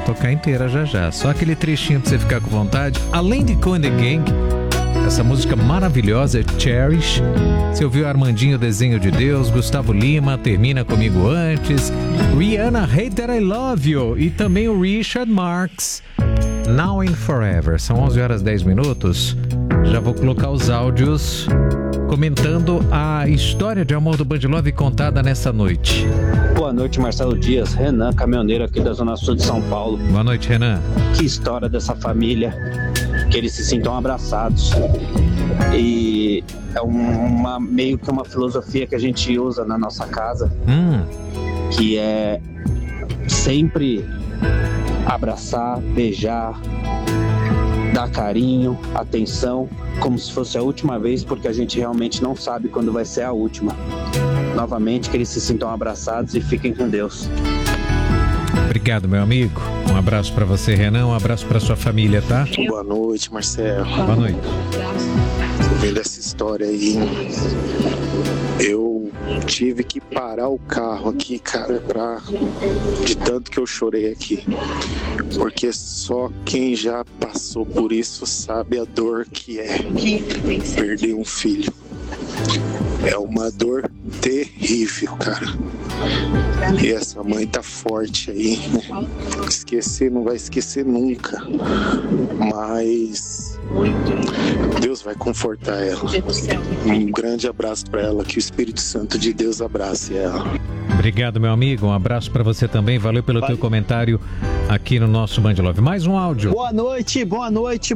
tocar inteira já já. Só aquele trechinho pra você ficar com vontade. Além de Cool and the Gang, essa música maravilhosa é Cherish. Você ouviu Armandinho, Desenho de Deus, Gustavo Lima, Termina Comigo Antes, Rihanna, Hate That I Love You, e também o Richard Marx, Now and Forever. São 11h10. Já vou colocar os áudios comentando a história de amor do Band Love contada nessa noite. Boa noite, Marcelo Dias, Renan, caminhoneiro aqui da Zona Sul de São Paulo. Boa noite, Renan. Que história dessa família, que eles se sintam abraçados. E é meio que uma filosofia que a gente usa na nossa casa, que é sempre abraçar, beijar, dar carinho, atenção, como se fosse a última vez, porque a gente realmente não sabe quando vai ser a última. Novamente, que eles se sintam abraçados e fiquem com Deus. Obrigado, meu amigo. Um abraço pra você, Renan. Um abraço pra sua família, tá? Boa noite, Marcelo. Boa noite. Vendo essa história aí, eu tive que parar o carro aqui, cara, de tanto que eu chorei aqui. Porque só quem já passou por isso sabe a dor que é perder um filho. É uma dor terrível, cara. E essa mãe tá forte aí, né? Esquecer, não vai esquecer nunca. Mas Deus vai confortar ela. Um grande abraço pra ela, que o Espírito Santo de Deus abrace ela. Obrigado, meu amigo. Um abraço pra você também. Valeu pelo teu comentário aqui no nosso Band Love. Mais um áudio. Boa noite. Boa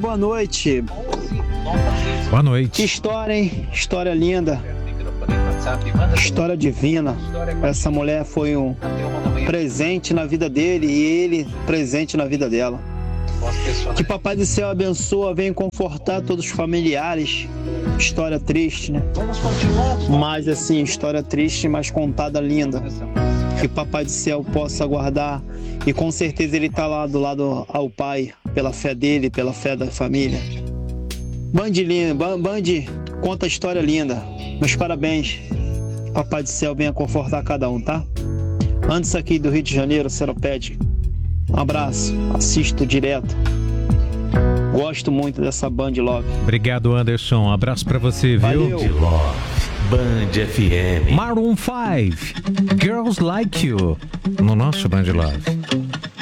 noite. Que história, hein? História linda. História divina. Essa mulher foi um presente na vida dele e ele presente na vida dela. Que Papai do Céu abençoa, venha confortar todos os familiares. História triste, né? Mas assim, história triste, mas contada linda. Que Papai do Céu possa guardar. E com certeza ele está lá do lado ao Pai, pela fé dele, pela fé da família. Band conta a história linda. Meus parabéns. Papai do Céu venha confortar cada um, tá? Antes aqui do Rio de Janeiro, Seropédica. Um abraço, assisto direto. Gosto muito dessa Band Love. Obrigado, Anderson. Um abraço pra você, viu? Valeu. Band Love, Band FM. Maroon 5, Girls Like You, no nosso Band Love.